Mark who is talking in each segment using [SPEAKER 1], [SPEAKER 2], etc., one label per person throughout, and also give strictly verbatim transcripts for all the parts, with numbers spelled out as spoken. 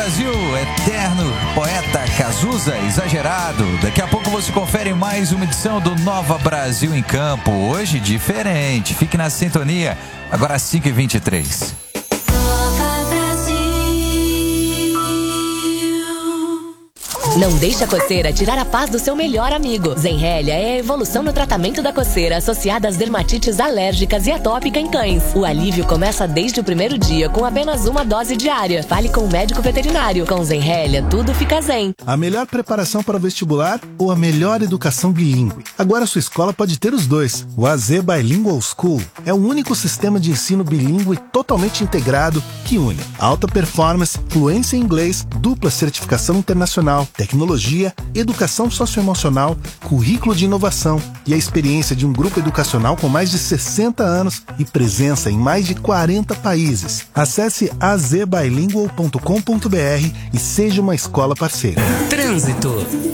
[SPEAKER 1] Brasil, eterno poeta Cazuza, exagerado. Daqui a pouco você confere mais uma edição do Nova Brasil em Campo. Hoje diferente, fique na sintonia. Agora às cinco e vinte e três.
[SPEAKER 2] Não deixe a coceira tirar a paz do seu melhor amigo. Zenrelia é a evolução no tratamento da coceira associada às dermatites alérgicas e atópica em cães. O alívio começa desde o primeiro dia com apenas uma dose diária. Fale com o médico veterinário. Com Zenrelia, tudo fica zen.
[SPEAKER 3] A melhor preparação para o vestibular ou a melhor educação bilíngue? Agora sua escola pode ter os dois. O A Z Bilingual School é o único sistema de ensino bilíngue totalmente integrado que une alta performance, fluência em inglês, dupla certificação internacional, tecnologia, educação socioemocional, currículo de inovação e a experiência de um grupo educacional com mais de sessenta anos e presença em mais de quarenta países. Acesse a z bilingual ponto com ponto b r e seja uma escola parceira.
[SPEAKER 4] Trânsito.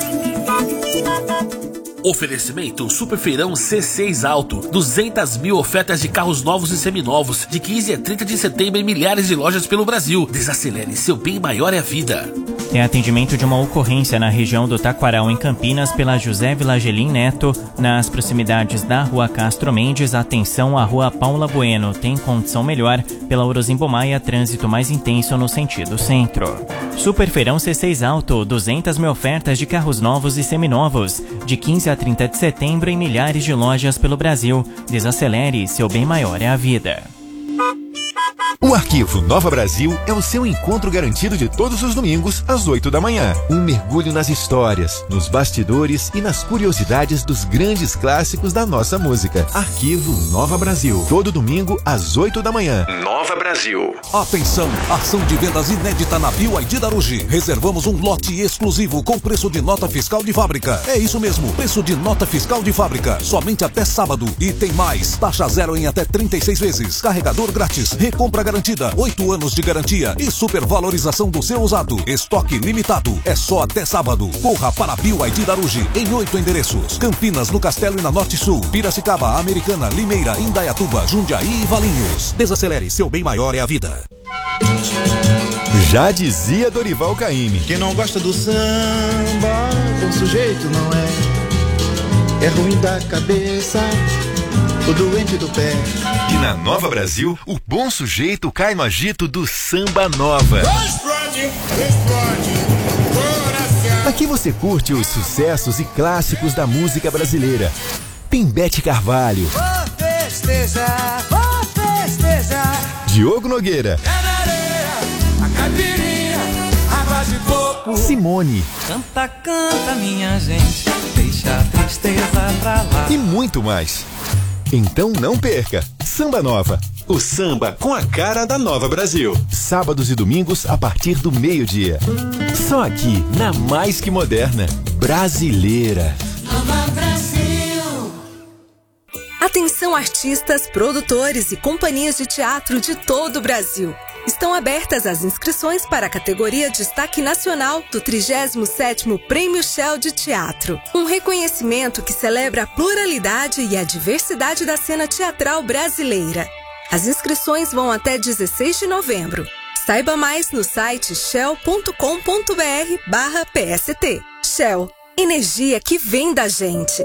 [SPEAKER 5] Oferecimento Superfeirão C seis Auto. duzentas mil ofertas de carros novos e seminovos. De quinze a trinta de setembro em milhares de lojas pelo Brasil. Desacelere, seu bem maior é a vida.
[SPEAKER 6] Tem atendimento de uma ocorrência na região do Taquaral, em Campinas, pela José Vilagelim Neto. Nas proximidades da Rua Castro Mendes, atenção à Rua Paula Bueno. Tem condição melhor pela Orozimbo Maia, trânsito mais intenso no sentido centro. Superfeirão C seis Auto, duzentas mil ofertas de carros novos e seminovos. De quinze a trinta de setembro em milhares de lojas pelo Brasil. Desacelere, seu bem maior é a vida.
[SPEAKER 7] O Arquivo Nova Brasil é o seu encontro garantido de todos os domingos, às oito da manhã. Um mergulho nas histórias, nos bastidores e nas curiosidades dos grandes clássicos da nossa música. Arquivo Nova Brasil. Todo domingo, às oito da manhã. Nova Brasil.
[SPEAKER 8] Atenção! Ação de vendas inédita na B Y D Darugi. Reservamos um lote exclusivo com preço de nota fiscal de fábrica. É isso mesmo, preço de nota fiscal de fábrica. Somente até sábado. E tem mais. Taxa zero em até trinta e seis vezes. Carregador grátis. Recompra garantida. oito anos de garantia. E supervalorização do seu usado. Estoque limitado. É só até sábado. Corra para a B Y D Darugi. Em oito endereços. Campinas, no Castelo e na Norte Sul. Piracicaba, Americana, Limeira, Indaiatuba, Jundiaí e Valinhos. Desacelere, seu bem maior é a vida.
[SPEAKER 7] Já dizia Dorival Caymmi.
[SPEAKER 9] Quem não gosta do samba, bom sujeito não é. É ruim da cabeça, o doente do pé.
[SPEAKER 7] E na Nova Brasil, o bom sujeito cai no agito do Samba Nova.
[SPEAKER 9] Explode, explode, coração.
[SPEAKER 7] Aqui você curte os sucessos e clássicos da música brasileira. Pimbete Carvalho.
[SPEAKER 9] Vou festejar, vou festejar.
[SPEAKER 7] Diogo Nogueira.
[SPEAKER 9] É na areia, a caipirinha, água de coco.
[SPEAKER 7] Simone.
[SPEAKER 4] Canta, canta, minha gente, deixa a tristeza pra lá.
[SPEAKER 7] E muito mais. Então não perca. Samba Nova. O samba com a cara da Nova Brasil. Sábados e domingos a partir do meio-dia. Só aqui, na Mais Que Moderna. Brasileira.
[SPEAKER 10] Nova Brasil.
[SPEAKER 11] Atenção artistas, produtores e companhias de teatro de todo o Brasil. Estão abertas as inscrições para a categoria Destaque Nacional do trigésimo sétimo Prêmio Shell de Teatro. Um reconhecimento que celebra a pluralidade e a diversidade da cena teatral brasileira. As inscrições vão até dezesseis de novembro. Saiba mais no site shell ponto com ponto b r barra P S T. Shell, energia que vem da gente.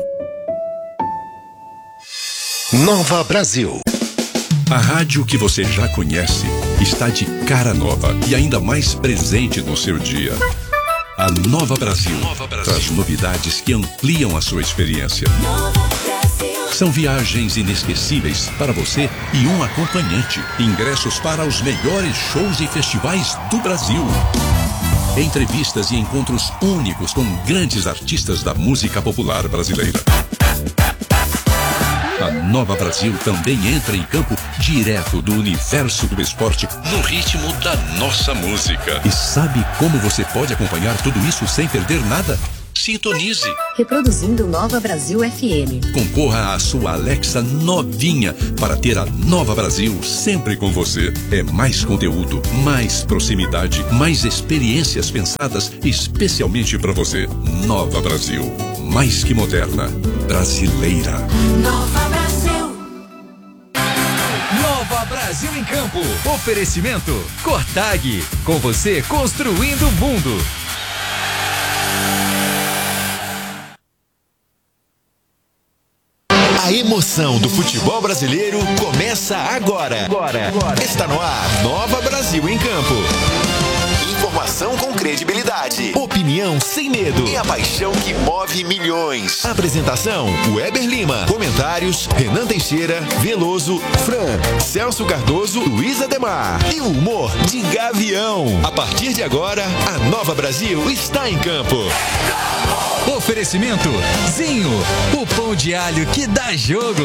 [SPEAKER 12] Nova Brasil. A rádio que você já conhece está de cara nova e ainda mais presente no seu dia. A Nova Brasil, Nova Brasil traz novidades que ampliam a sua experiência. São viagens inesquecíveis para você e um acompanhante. Ingressos para os melhores shows e festivais do Brasil. Entrevistas e encontros únicos com grandes artistas da música popular brasileira. A Nova Brasil também entra em campo direto do universo do esporte no ritmo da nossa música. E sabe como você pode acompanhar tudo isso sem perder nada? Sintonize.
[SPEAKER 13] Reproduzindo Nova Brasil F M.
[SPEAKER 12] Concorra à sua Alexa novinha para ter a Nova Brasil sempre com você. É mais conteúdo, mais proximidade, mais experiências pensadas especialmente para você. Nova Brasil. Mais que moderna. Brasileira.
[SPEAKER 10] Nova Brasil.
[SPEAKER 1] Nova Brasil em Campo.
[SPEAKER 10] campo. Oferecimento Cortag, com você construindo o mundo.
[SPEAKER 7] A emoção do futebol brasileiro começa agora. Agora. Agora. Está no ar, Nova Brasil em Campo. Informação com credibilidade, opinião sem medo e a paixão que move milhões. Apresentação, Weber Lima. Comentários, Renan Teixeira, Veloso, Fran, Celso Cardoso, Luiz Ademar. E o humor de Gavião. A partir de agora, a Nova Brasil está em campo.
[SPEAKER 10] Oferecimento Zinho, o pão de alho que dá jogo.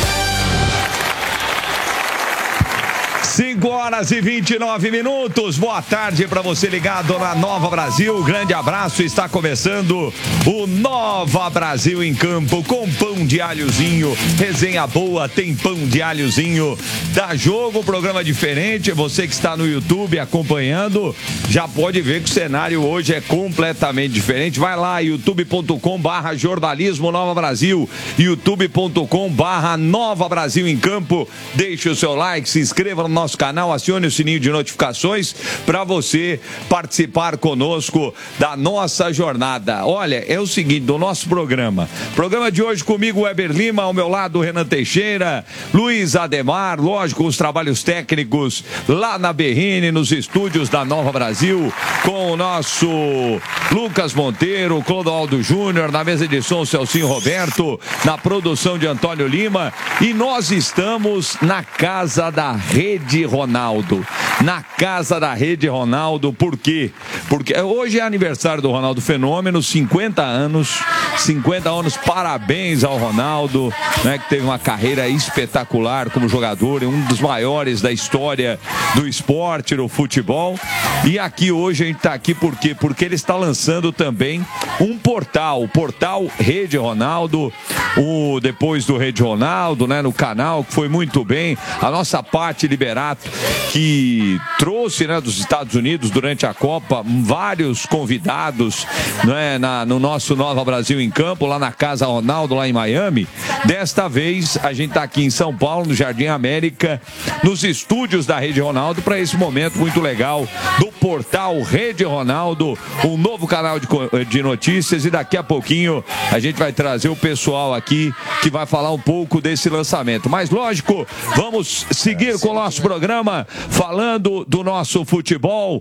[SPEAKER 14] cinco horas e vinte e nove minutos. Boa tarde para você ligado na Nova Brasil. Grande abraço. Está começando o Nova Brasil em Campo com pão de alhozinho. Resenha boa, tem pão de alhozinho. Dá jogo, programa diferente. Você que está no YouTube acompanhando já pode ver que o cenário hoje é completamente diferente. Vai lá, youtube ponto com barra jornalismo Nova Brasil, youtube ponto com barra Nova Brasil em Campo. Deixe o seu like, se inscreva no nosso canal, acione o sininho de notificações para você participar conosco da nossa jornada. Olha, é o seguinte, do nosso programa. Programa de hoje comigo, Weber Lima, ao meu lado, Renan Teixeira, Luiz Ademar, lógico, os trabalhos técnicos lá na Berrine, nos estúdios da Nova Brasil, com o nosso Lucas Monteiro, Clodoaldo Júnior, na mesa de som, Celcinho Roberto, na produção de Antônio Lima, e nós estamos na casa da Rede Ronaldo, na casa da Rede Ronaldo. Por quê? Porque hoje é aniversário do Ronaldo Fenômeno, cinquenta anos, cinquenta anos, parabéns ao Ronaldo, né, que teve uma carreira espetacular como jogador, um dos maiores da história do esporte, do futebol. E aqui hoje a gente está aqui por quê? Porque ele está lançando também um portal, o portal Rede Ronaldo, o depois do Rede Ronaldo, né, no canal, que foi muito bem. A nossa Paty Liberato, que trouxe, né, dos Estados Unidos durante a Copa vários convidados, né, na, no nosso Nova Brasil em Campo, lá na Casa Ronaldo, lá em Miami. Desta vez a gente está aqui em São Paulo, no Jardim América, nos estúdios da Rede Ronaldo, para esse momento muito legal do portal Rede Ronaldo, um novo canal de, de notícias, e daqui a pouquinho a gente vai trazer o pessoal aqui que vai falar um pouco desse lançamento. Mas lógico, vamos seguir com o nosso programa falando do nosso futebol,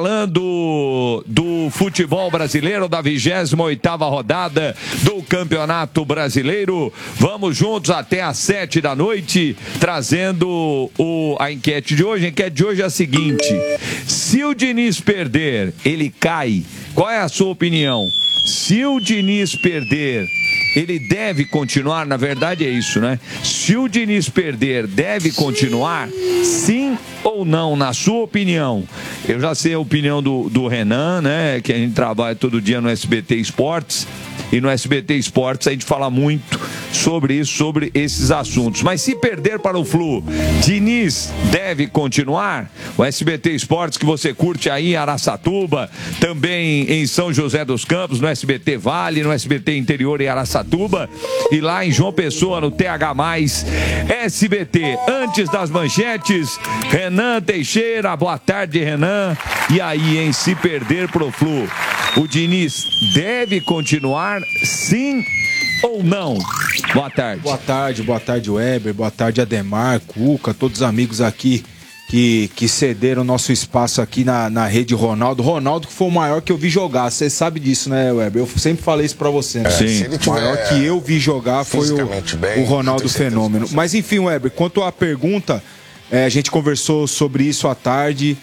[SPEAKER 14] falando do futebol brasileiro, da vigésima oitava rodada do Campeonato Brasileiro. Vamos juntos até às sete da noite, trazendo o, a enquete de hoje. A enquete de hoje é a seguinte: se o Diniz perder, ele cai? Qual é a sua opinião? Se o Diniz perder, ele deve continuar? Na verdade é isso, né? Se o Diniz perder, deve continuar? Sim ou não, na sua opinião? Eu já sei a opinião do, do Renan, né? Que a gente trabalha todo dia no S B T Esportes. E no S B T Esportes a gente fala muito sobre isso, sobre esses assuntos. Mas se perder para o Flu, Diniz deve continuar? O S B T Esportes que você curte aí em Araçatuba, também em São José dos Campos, no S B T Vale, no S B T Interior em Araçatuba, e lá em João Pessoa, no T H mais, S B T. Antes das manchetes, Renan Teixeira. Boa tarde, Renan. E aí, hein? Se perder pro Flu, o Diniz deve continuar, sim ou não? Boa tarde.
[SPEAKER 15] Boa tarde, boa tarde, Weber, boa tarde, Ademar, Cuca, todos os amigos aqui que, que cederam nosso espaço aqui na, na Rede Ronaldo. Ronaldo que foi o maior que eu vi jogar, você sabe disso, né, Weber? Eu sempre falei isso pra você, né?
[SPEAKER 14] Sim.
[SPEAKER 15] O maior que eu vi jogar foi o, bem, o Ronaldo Fenômeno. Mas enfim, Weber, quanto à pergunta, é, a gente conversou sobre isso à tarde.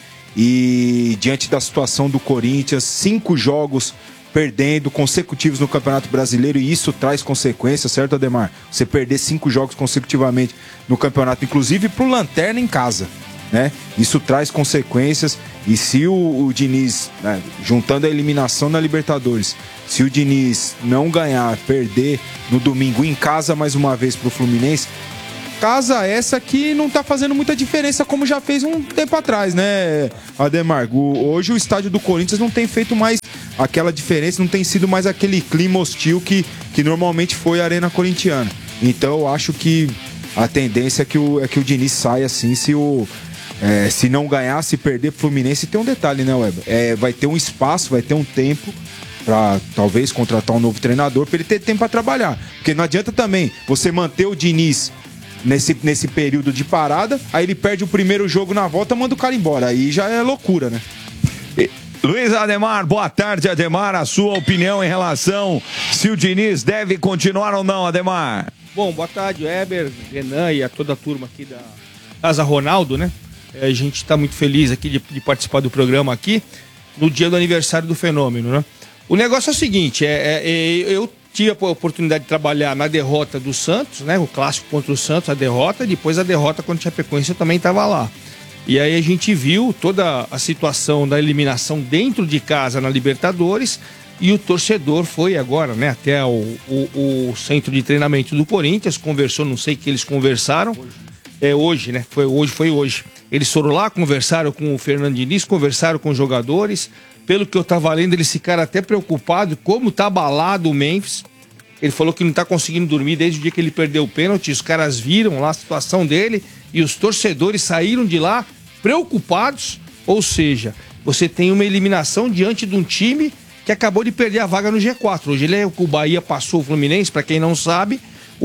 [SPEAKER 15] E diante da situação do Corinthians, cinco jogos perdendo consecutivos no Campeonato Brasileiro, e isso traz consequências, certo, Ademar? Você perder cinco jogos consecutivamente no campeonato, inclusive pro Lanterna em casa, né? Isso traz consequências. E se o, o Diniz, né, juntando a eliminação na Libertadores, se o Diniz não ganhar, perder no domingo em casa mais uma vez pro Fluminense, casa essa que não tá fazendo muita diferença como já fez um tempo atrás, né, Ademar? Hoje o estádio do Corinthians não tem feito mais aquela diferença, não tem sido mais aquele clima hostil que, que normalmente foi a Arena Corintiana. Então eu acho que a tendência é que o, é que o Diniz saia assim, se o, É, se não ganhar, se perder pro Fluminense, tem um detalhe, né, Weber? É, vai ter um espaço, vai ter um tempo para talvez contratar um novo treinador para ele ter tempo para trabalhar. Porque não adianta também você manter o Diniz nesse, nesse período de parada, aí ele perde o primeiro jogo na volta, manda o cara embora. Aí já é loucura, né?
[SPEAKER 14] E... Luiz Ademar, boa tarde, Ademar. A sua opinião em relação se o Diniz deve continuar ou não, Ademar?
[SPEAKER 16] Bom, boa tarde, Weber, Renan e a toda a turma aqui da Casa Ronaldo, né? A gente está muito feliz aqui de, de participar do programa aqui no dia do aniversário do Fenômeno, né? O negócio é o seguinte, é, é, eu tive a oportunidade de trabalhar na derrota do Santos, né? O clássico contra o Santos, a derrota, depois a derrota contra o Chapecoense, eu também estava lá. E aí a gente viu toda a situação da eliminação dentro de casa na Libertadores e o torcedor foi agora, né, até o, o, o centro de treinamento do Corinthians, conversou, não sei o que eles conversaram, hoje. é hoje, né, foi hoje, foi hoje. Eles foram lá, conversaram com o Fernando Diniz, conversaram com os jogadores, pelo que eu tava lendo, eles ficaram até preocupados como tá abalado o Memphis. Ele falou que não tá conseguindo dormir desde o dia que ele perdeu o pênalti, os caras viram lá a situação dele e os torcedores saíram de lá preocupados, ou seja, você tem uma eliminação diante de um time que acabou de perder a vaga no G quatro. Hoje ele é, o Bahia passou o Fluminense, para quem não sabe,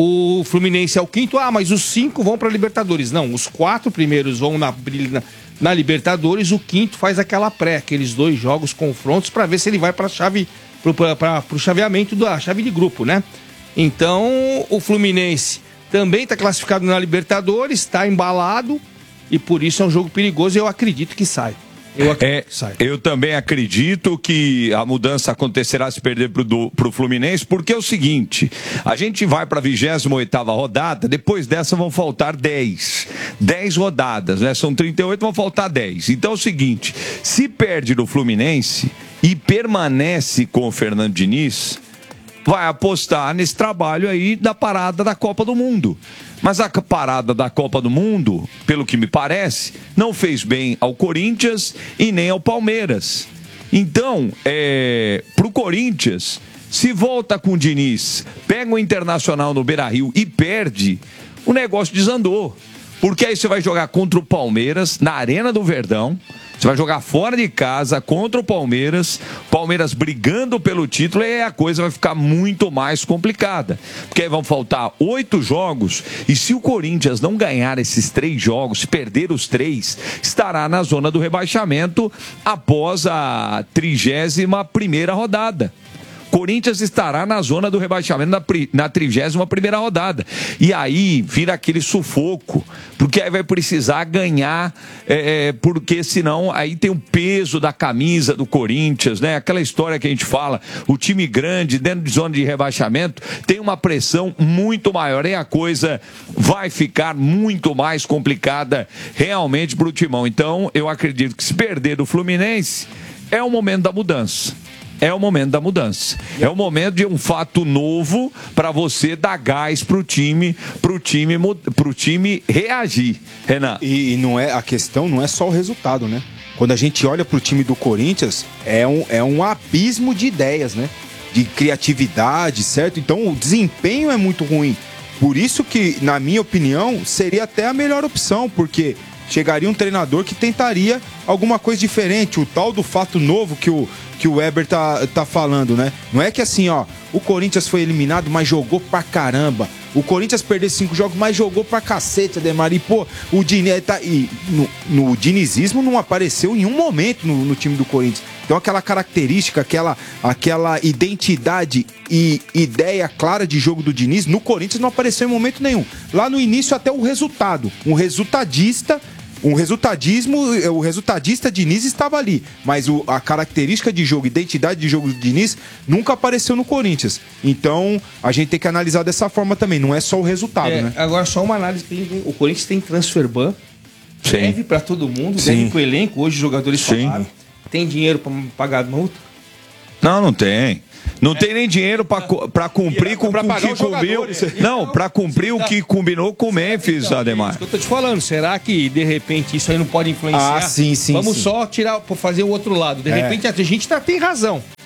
[SPEAKER 16] o Fluminense é o quinto, ah, mas os cinco vão para a Libertadores. Não, os quatro primeiros vão na, na, na Libertadores, o quinto faz aquela pré, aqueles dois jogos, confrontos, para ver se ele vai para a chave, para o chaveamento da chave de grupo, né? Então, o Fluminense também está classificado na Libertadores, está embalado, e por isso é um jogo perigoso e eu acredito que sai. Eu,
[SPEAKER 14] é, eu também acredito que a mudança acontecerá se perder para o Fluminense, porque é o seguinte, a gente vai para a vigésima oitava rodada, depois dessa vão faltar dez. dez rodadas, né? São trinta e oito, vão faltar dez. Então é o seguinte, se perde no Fluminense e permanece com o Fernando Diniz, vai apostar nesse trabalho aí da parada da Copa do Mundo. Mas a parada da Copa do Mundo, pelo que me parece, não fez bem ao Corinthians e nem ao Palmeiras. Então, é, pro Corinthians, se volta com o Diniz, pega o Internacional no Beira-Rio e perde, o negócio desandou. Porque aí você vai jogar contra o Palmeiras, na Arena do Verdão, você vai jogar fora de casa contra o Palmeiras, Palmeiras brigando pelo título, e a coisa vai ficar muito mais complicada. Porque aí vão faltar oito jogos, e se o Corinthians não ganhar esses três jogos, se perder os três, estará na zona do rebaixamento após a trigésima primeira rodada. Corinthians estará na zona do rebaixamento na, na trigésima primeira rodada. E aí vira aquele sufoco, porque aí vai precisar ganhar, é, porque senão aí tem o peso da camisa do Corinthians, né? Aquela história que a gente fala, o time grande dentro de zona de rebaixamento tem uma pressão muito maior e a coisa vai ficar muito mais complicada realmente para o Timão. Então eu acredito que se perder do Fluminense é o momento da mudança. É o momento da mudança. É o momento de um fato novo para você dar gás pro time, pro time, pro time reagir, Renan.
[SPEAKER 15] E, e não é, a questão não é só o resultado, né? Quando a gente olha pro time do Corinthians, é um, é um abismo de ideias, né? De criatividade, certo? Então o desempenho é muito ruim. Por isso que, na minha opinião, seria até a melhor opção, porque chegaria um treinador que tentaria alguma coisa diferente. O tal do fato novo que o que o Weber tá, tá falando, né? Não é que assim, ó, o Corinthians foi eliminado, mas jogou pra caramba. O Corinthians perdeu cinco jogos, mas jogou pra cacete, Ademar. E, pô, o Diniz tá, e no, no dinizismo não apareceu em um momento no, no time do Corinthians. Então aquela característica, aquela, aquela identidade e ideia clara de jogo do Diniz, no Corinthians não apareceu em momento nenhum. Lá no início até o resultado. Um resultadista... Um resultadismo, o resultadista Diniz estava ali, mas o, a característica de jogo, identidade de jogo do Diniz nunca apareceu no Corinthians. Então a gente tem que analisar dessa forma também, não é só o resultado,
[SPEAKER 16] é,
[SPEAKER 15] né?
[SPEAKER 16] Agora só uma análise, o Corinthians tem transfer ban, deve para todo mundo,
[SPEAKER 14] Sim.
[SPEAKER 16] deve pro elenco, hoje os jogadores
[SPEAKER 14] Sim.
[SPEAKER 16] falaram, tem dinheiro para pagar multa?
[SPEAKER 14] Não, não tem. Não é. tem nem dinheiro para cumprir com, com o que combinou. Não, para cumprir o que combinou com o Memphis, então, Ademar.
[SPEAKER 16] É isso que eu tô te falando. Será que, de repente, isso aí não pode influenciar?
[SPEAKER 15] Ah, sim, sim.
[SPEAKER 16] Vamos
[SPEAKER 15] sim.
[SPEAKER 16] só tirar, fazer o outro lado. De
[SPEAKER 15] é.
[SPEAKER 16] repente, a gente tá, tem razão.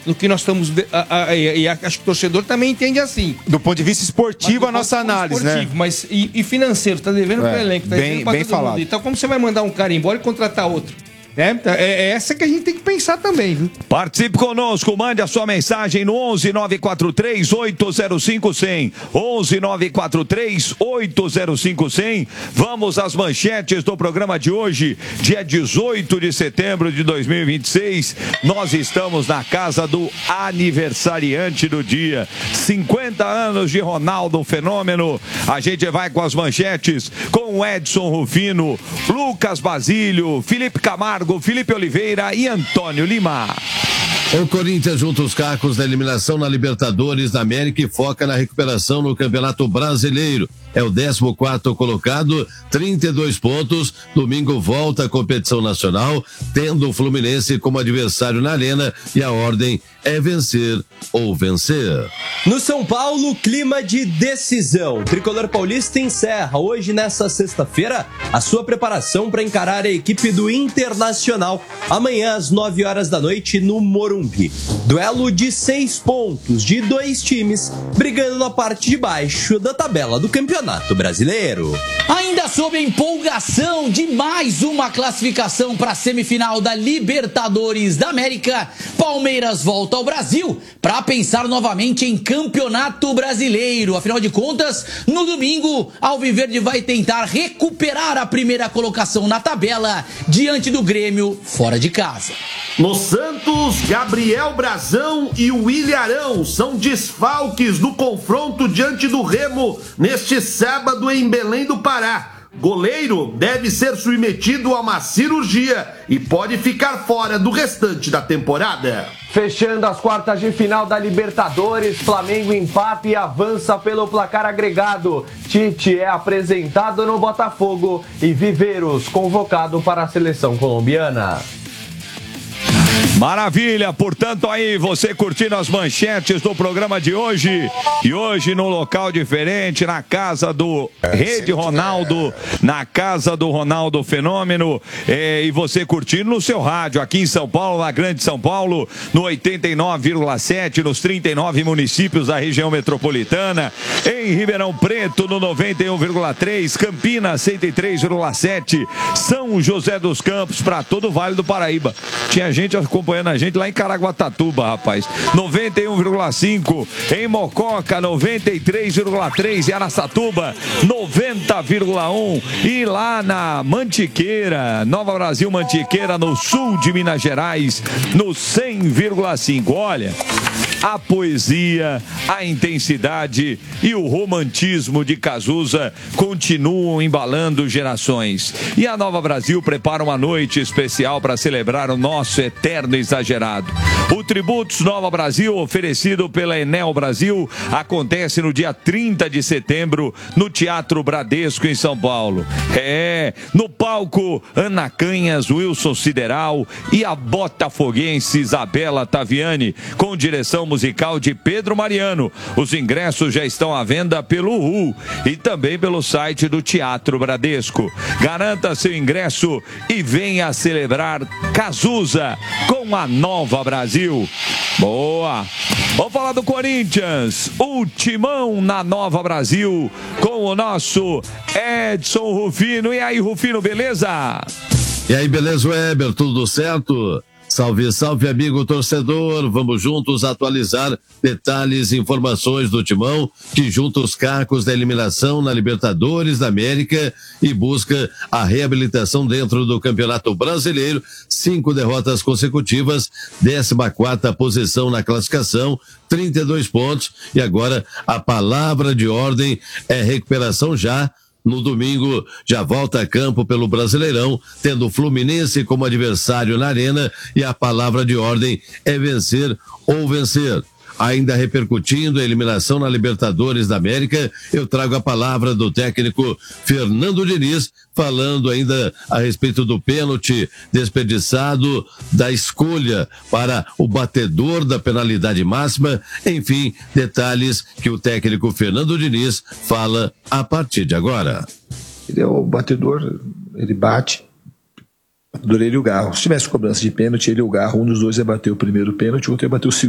[SPEAKER 16] no que nós estamos... E acho que o torcedor também entende assim.
[SPEAKER 15] Do ponto de vista esportivo, a nossa análise,
[SPEAKER 16] esportivo,
[SPEAKER 15] né?
[SPEAKER 16] Mas e, e financeiro, tá devendo
[SPEAKER 15] É,
[SPEAKER 16] pro elenco, tá
[SPEAKER 15] bem-
[SPEAKER 16] devendo pra
[SPEAKER 15] bem
[SPEAKER 16] todo
[SPEAKER 15] falado.
[SPEAKER 16] mundo. Então como você vai mandar um cara embora e contratar outro? É, é essa que a gente tem que pensar também, viu?
[SPEAKER 14] Participe conosco, mande a sua mensagem no onze nove quatro três oito zero cinco cem. onze nove quatro três oito zero cinco cem. Vamos às manchetes do programa de hoje, dia dezoito de setembro de dois mil e vinte e seis. Nós estamos na casa do aniversariante do dia. cinquenta anos de Ronaldo Fenômeno. A gente vai com as manchetes com o Edson Rufino, Lucas Basílio, Felipe Camargo, Felipe Oliveira e Antônio Lima.
[SPEAKER 17] O Corinthians junta os cacos da eliminação na Libertadores da América e foca na recuperação no Campeonato Brasileiro. É o décimo quarto colocado, trinta e dois pontos. Domingo volta à competição nacional, tendo o Fluminense como adversário na arena, e a ordem é vencer ou vencer.
[SPEAKER 18] No São Paulo, clima de decisão. O tricolor paulista encerra hoje, nessa sexta-feira, a sua preparação para encarar a equipe do Internacional amanhã às nove horas da noite no Morumbi. Duelo de seis pontos de dois times brigando na parte de baixo da tabela do Campeonato Brasileiro.
[SPEAKER 19] Ainda sob a empolgação de mais uma classificação para a semifinal da Libertadores da América, Palmeiras volta ao Brasil para pensar novamente em Campeonato Brasileiro. Afinal de contas, no domingo, Alviverde vai tentar recuperar a primeira colocação na tabela diante do Grêmio fora de casa.
[SPEAKER 20] No Santos, Gabriel Brazão e William Arão são desfalques do confronto diante do Remo neste sábado em Belém do Pará. Goleiro deve ser submetido a uma cirurgia e pode ficar fora do restante da temporada.
[SPEAKER 21] Fechando as quartas de final da Libertadores, Flamengo empata e avança pelo placar agregado. Tite é apresentado no Botafogo e Viveiros convocado para a seleção colombiana.
[SPEAKER 14] Maravilha, portanto aí você curtindo as manchetes do programa de hoje, e hoje num local diferente, na casa do Rede Ronaldo, na casa do Ronaldo Fenômeno, é, e você curtindo no seu rádio aqui em São Paulo, na Grande São Paulo, no oitenta e nove vírgula sete, nos trinta e nove municípios da região metropolitana, em Ribeirão Preto no noventa e um vírgula três, Campinas cento e três vírgula sete, São José dos Campos, para todo o Vale do Paraíba. Tinha gente acompanhando a gente lá em Caraguatatuba, rapaz. noventa e um vírgula cinco, em Mococa noventa e três vírgula três, em Araçatuba noventa vírgula um, e lá na Mantiqueira, Nova Brasil Mantiqueira, no sul de Minas Gerais, no cem vírgula cinco. Olha, a poesia, a intensidade e o romantismo de Cazuza continuam embalando gerações. E a Nova Brasil prepara uma noite especial para celebrar o nosso eterno exagerado. O Tributos Nova Brasil, oferecido pela Enel Brasil, acontece no dia trinta de setembro no Teatro Bradesco, em São Paulo. É, no palco, Ana Canhas, Wilson Sideral e a botafoguense Isabela Taviani, com direção musical de Pedro Mariano. Os ingressos já estão à venda pelo U U e também pelo site do Teatro Bradesco. Garanta seu ingresso e venha celebrar Cazuza com a Nova Brasil. Boa! Vamos falar do Corinthians, o Timão na Nova Brasil, com o nosso Edson Rufino. E aí, Rufino, beleza?
[SPEAKER 17] E aí, beleza, Weber? Tudo certo? Salve, salve, amigo torcedor. Vamos juntos atualizar detalhes e informações do Timão, que junta os cacos da eliminação na Libertadores da América e busca a reabilitação dentro do Campeonato Brasileiro. Cinco derrotas consecutivas, décima quarta posição na classificação, trinta e dois pontos. E agora a palavra de ordem é recuperação já. No domingo, já volta a campo pelo Brasileirão, tendo o Fluminense como adversário na arena, e a palavra de ordem é vencer ou vencer. Ainda repercutindo a eliminação na Libertadores da América, eu trago a palavra do técnico Fernando Diniz, falando ainda a respeito do pênalti desperdiçado, da escolha para o batedor da penalidade máxima, enfim, detalhes que o técnico Fernando Diniz fala a partir de agora.
[SPEAKER 22] Ele é o batedor, ele bate, o batedor ele e o Garro. Se tivesse cobrança de pênalti, ele e o Garro, um dos dois ia bater o primeiro pênalti, o outro ia bater o segundo.